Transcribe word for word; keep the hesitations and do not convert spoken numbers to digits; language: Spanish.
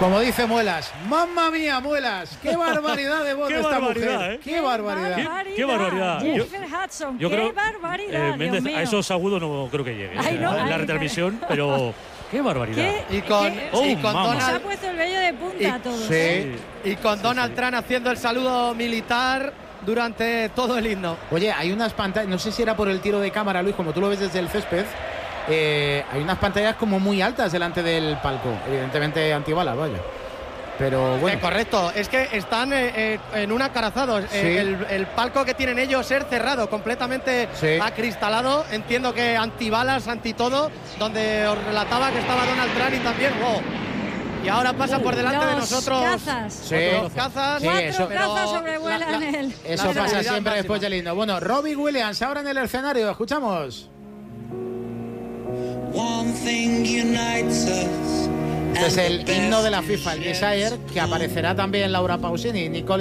Como dice Muelas, mamma mía, Muelas, qué barbaridad de voz de esta mujer. ¿eh? Qué barbaridad. ¿Qué, qué barbaridad. Jennifer Hudson, yo qué creo, barbaridad. Eh, Méndez, Dios mío. a esos agudos no creo que llegue Ay, eh, no, en la ay, retransmisión, pero qué barbaridad. ¿Qué? Y con, ¿Qué? Oh, y con mamá. Se ha Donald, puesto el vello de punta y- a todos. sí. ¿eh? y con Sí, Donald sí. Trump haciendo el saludo militar durante todo el himno. Oye, hay unas pantallas, no sé si era por el tiro de cámara, Luis, como tú lo ves desde el césped, eh, hay unas pantallas como muy altas delante del palco, evidentemente antibalas, vaya. Pero bueno. Eh, correcto, es que están eh, eh, en un acorazado. Eh, Sí. el, el palco que tienen ellos es cerrado, completamente Sí. acristalado. Entiendo que antibalas, anti todo, donde os relataba que estaba Donald Trump y también. Wow. Y ahora pasa por delante de Los nosotros. cazas. Sí. Los cazas. Sí, Cuatro eso- pero cazas la- sobrevuelan la- el. Eso La pasa seguridad siempre máxima. después del himno. Bueno, Robbie Williams ahora en el escenario, escuchamos. One thing unites us. Este es el himno de la FIFA, el Desire, que aparecerá también Laura Pausini y Nicole